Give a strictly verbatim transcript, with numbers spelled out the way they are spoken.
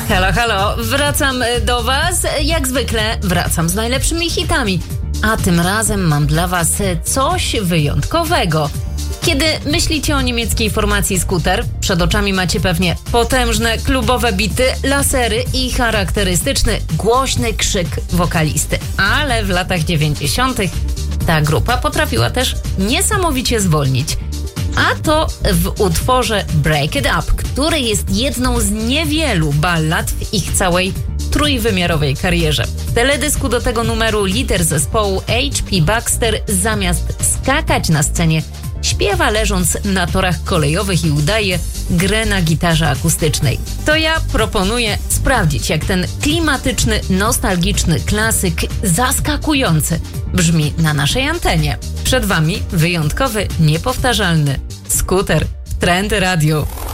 Halo, halo, wracam do was. Jak zwykle wracam z najlepszymi hitami. A tym razem mam dla was coś wyjątkowego. Kiedy myślicie o niemieckiej formacji Scooter, przed oczami macie pewnie potężne klubowe bity, lasery i charakterystyczny, głośny krzyk wokalisty. Ale w latach dziewięćdziesiątych ta grupa potrafiła też niesamowicie zwolnić. A to w utworze Break It Up, który jest jedną z niewielu ballad w ich całej trójwymiarowej karierze. W teledysku do tego numeru lider zespołu H P Baxter zamiast skakać na scenie śpiewa leżąc na torach kolejowych i udaje grę na gitarze akustycznej. To ja proponuję sprawdzić, jak ten klimatyczny, nostalgiczny klasyk zaskakujący brzmi na naszej antenie. Przed wami wyjątkowy, niepowtarzalny Scooter w Trendy Radio.